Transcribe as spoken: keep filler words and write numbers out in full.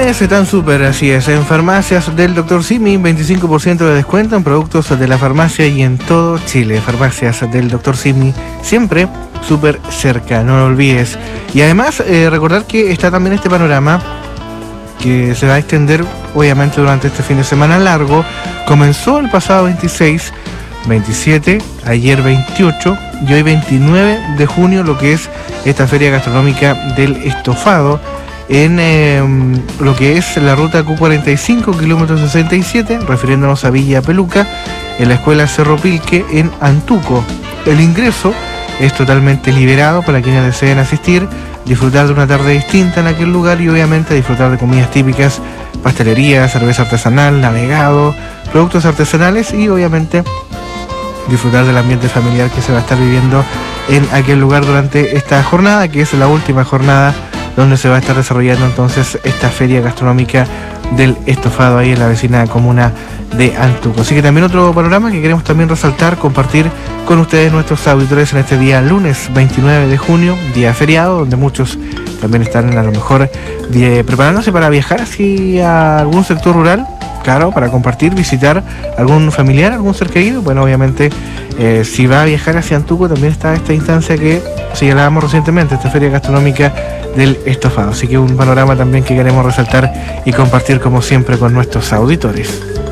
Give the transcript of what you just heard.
lunes tan súper, así es. En farmacias del doctor Simi, veinticinco por ciento de descuento en productos de la farmacia y en todo Chile. Farmacias del doctor Simi, siempre súper cerca, no lo olvides. Y además, eh, recordar que está también este panorama que se va a extender, obviamente, durante este fin de semana largo. Comenzó el pasado veintiséis, veintisiete, ayer veintiocho y hoy veintinueve de junio, lo que es esta feria gastronómica del estofado en eh, lo que es la ruta Q cuarenta y cinco, kilómetro sesenta y siete, refiriéndonos a Villa Peluca, en la escuela Cerro Pilque, en Antuco. El ingreso es totalmente liberado para quienes deseen asistir, disfrutar de una tarde distinta en aquel lugar y obviamente disfrutar de comidas típicas, pastelería, cerveza artesanal, navegado, productos artesanales y obviamente disfrutar del ambiente familiar que se va a estar viviendo en aquel lugar durante esta jornada, que es la última jornada donde se va a estar desarrollando entonces esta feria gastronómica del estofado ahí en la vecina comuna de Antuco. Así que también otro panorama que queremos también resaltar, compartir con ustedes, nuestros auditores, en este día lunes veintinueve de junio, día feriado, donde muchos también están a lo mejor de, preparándose para viajar hacia algún sector rural, claro, para compartir, visitar algún familiar, algún ser querido. Bueno, obviamente, eh, si va a viajar hacia Antuco, también está esta instancia que señalábamos recientemente, esta feria gastronómica del estofado. Así que un panorama también que queremos resaltar y compartir como siempre con nuestros auditores.